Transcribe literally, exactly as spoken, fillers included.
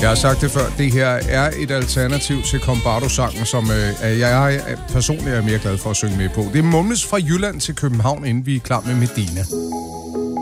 Jeg har sagt det før, det her er et alternativ til Combardo-sangen, som øh, jeg er, personligt er mere glad for at synge med på. Det er Mumles fra Jylland til København, inden vi er klar med Medina.